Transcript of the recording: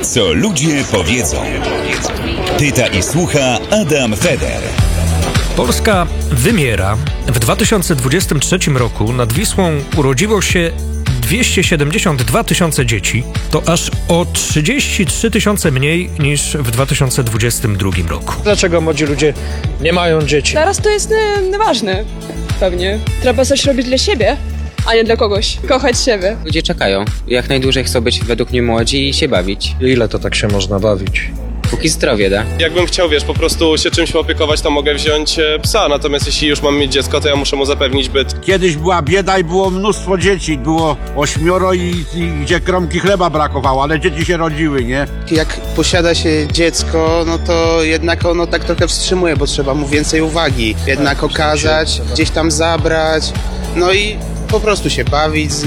Co ludzie powiedzą. Pyta i słucha Adam Feder. Polska wymiera. W 2023 roku nad Wisłą urodziło się 272 tysiące dzieci. To aż o 33 tysiące mniej niż w 2022 roku. Dlaczego młodzi ludzie nie mają dzieci? Teraz to jest nieważne, pewnie. Trzeba coś robić dla siebie, a nie dla kogoś. Kochać siebie. Ludzie czekają. Jak najdłużej chcą być według mnie młodzi i się bawić. Ile to tak się można bawić? Póki zdrowie da. Jakbym chciał, po prostu się czymś opiekować, to mogę wziąć psa, natomiast jeśli już mam mieć dziecko, to ja muszę mu zapewnić byt. Kiedyś była bieda i było mnóstwo dzieci, było 8 i gdzie kromki chleba brakowało, ale dzieci się rodziły, nie? Jak posiada się dziecko, no to jednak ono tak trochę wstrzymuje, bo trzeba mu więcej uwagi. Jednak okazać, gdzieś tam zabrać, no i po prostu się bawić z